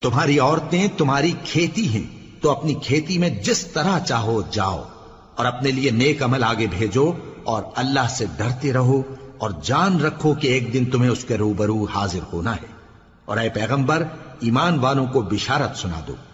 तुम्हारी औरतें तुम्हारी खेती हैं, तो अपनी खेती में जिस तरह चाहो जाओ और अपने लिए नेक अमल आगे भेजो और अल्लाह से डरते रहो और जान रखो कि एक दिन तुम्हें उसके रूबरू हाजिर होना है। और ऐ पैगंबर, ईमान वालों को बिशारत सुना दो